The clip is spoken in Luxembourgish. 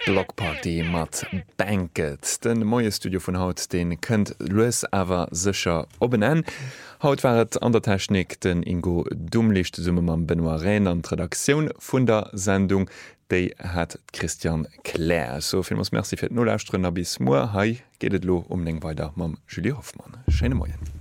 Blockparty mat Banket. Den moie Studio vun Haut den kënnt Louis awer secher oben. Haut waret an der Technik den Ingo Dummlicht Summe man Benoit Rein an Redaktion vun der Sendung, déi hat Christian Claire. So film ass Merci fir d Nolästrnner bis Moer hai gehtt lo eng weiter mam Julie Hoffmann. Schene Moien.